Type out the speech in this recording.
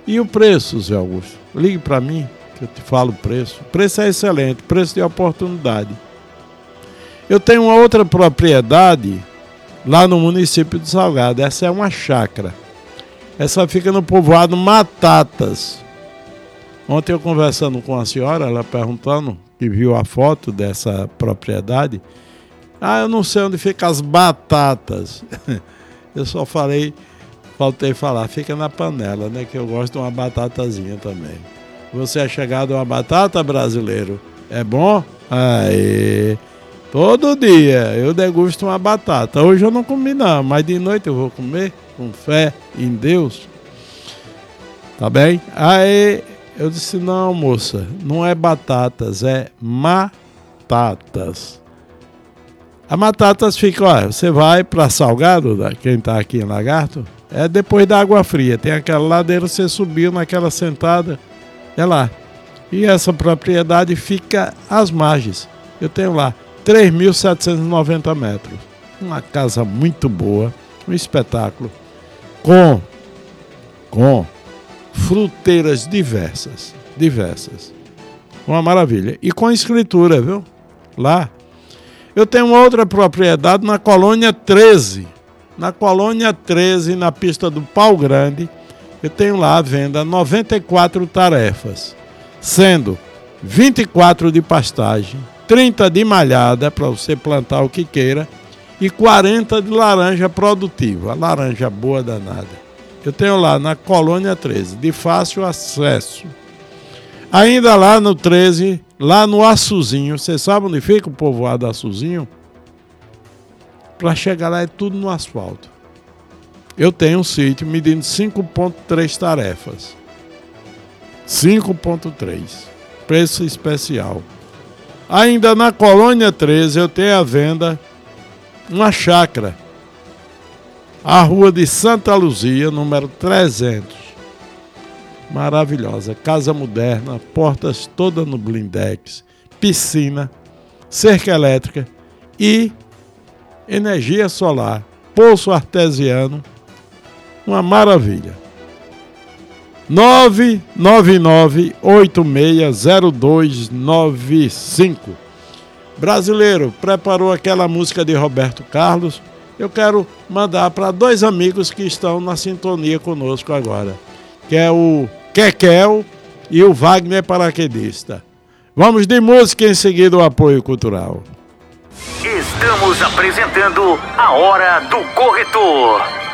E o preço, Zé Augusto? Ligue para mim, que eu te falo o preço. O preço é excelente, preço de oportunidade. Eu tenho uma outra propriedade lá no município de Salgado. Essa é uma chácara. Essa fica no povoado Matatas. Ontem eu conversando com a senhora, ela perguntando, que viu a foto dessa propriedade. Eu não sei onde ficam as batatas. Eu só faltei falar, fica na panela, né? Que eu gosto de uma batatazinha também. Você é chegado a uma batata, brasileiro? É bom? Aê! Todo dia eu degusto uma batata. Hoje eu não comi não, mas de noite eu vou comer, com fé em Deus. Tá bem? Aí eu disse, não, moça, não é batatas, é matatas. A Matatas fica, olha, você vai para Salgado, quem tá aqui em Lagarto, é depois da Água Fria, tem aquela ladeira, você subiu naquela sentada, é lá. E essa propriedade fica às margens. Eu tenho lá 3.790 metros. Uma casa muito boa, um espetáculo, com fruteiras diversas. Uma maravilha. E com escritura, viu? Lá. Eu tenho outra propriedade na Colônia 13. Na Colônia 13, na pista do Pau Grande, eu tenho lá à venda 94 tarefas, sendo 24 de pastagem, 30 de malhada, para você plantar o que queira, e 40 de laranja produtiva, a laranja boa danada. Eu tenho lá na Colônia 13, de fácil acesso. Ainda lá no 13, lá no Açuzinho, você sabe onde fica o povoado Açuzinho? Para chegar lá é tudo no asfalto. Eu tenho um sítio medindo 5,3 tarefas. 5,3. Preço especial. Ainda na Colônia 13 eu tenho à venda uma chácara. A rua de Santa Luzia, número 300. Maravilhosa, casa moderna, portas todas no blindex, piscina, cerca elétrica e energia solar, poço artesiano, uma maravilha. 999-860295. Brasileiro, preparou aquela música de Roberto Carlos? Eu quero mandar para 2 amigos que estão na sintonia conosco agora, que é o Kekel e o Wagner Paraquedista. Vamos de música e em seguida o apoio cultural. Estamos apresentando a Hora do Corretor.